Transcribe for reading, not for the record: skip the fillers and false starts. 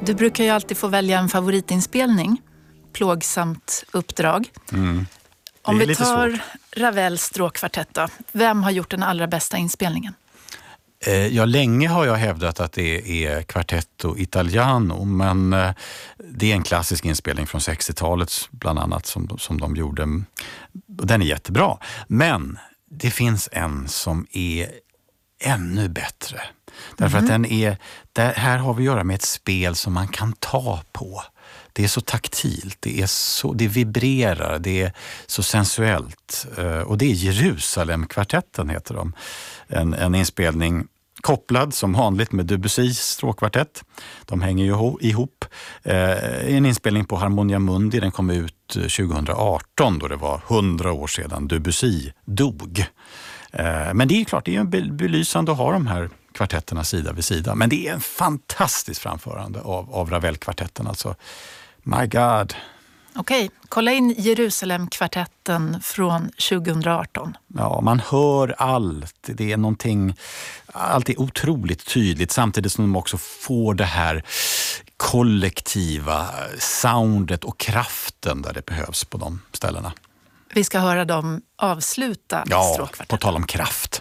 Du brukar ju alltid få välja en favoritinspelning. Plågsamt uppdrag. Om vi tar Ravels stråkkvartett då. Vem har gjort den allra bästa inspelningen? Ja, länge har jag hävdat att det är Quartetto Italiano, men det är en klassisk inspelning från 60-talet bland annat som de gjorde. Den är jättebra, men det finns en som är ännu bättre. Därför att här har vi att göra med ett spel som man kan ta på. Det är så taktilt, det vibrerar, det är så sensuellt. Och det är Jerusalem-kvartetten heter de. En inspelning kopplad som vanligt med Debussys stråkkvartett. De hänger ju ihop. En inspelning på Harmonia Mundi, den kom ut 2018 då det var 100 år sedan Debussy dog. Men det är klart, det är ju belysande att ha de här kvartetterna sida vid sida. Men det är en fantastisk framförande av Ravel-kvartetten. Alltså, my God. Okej, kolla in Jerusalem-kvartetten från 2018. Ja, man hör allt. Det är någonting, allt är otroligt tydligt samtidigt som de också får det här kollektiva soundet och kraften där det behövs på de ställena. Vi ska höra dem avsluta stråkkvartetten. På tal om kraft.